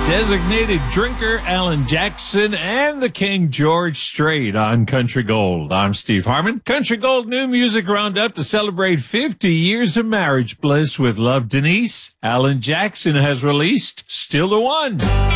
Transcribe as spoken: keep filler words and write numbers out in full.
Designated drinker Alan Jackson and the King George Strait on Country Gold. I'm Steve Harmon. Country Gold New Music Roundup to celebrate fifty years of marriage bliss with Love Denise. Alan Jackson has released Still the One.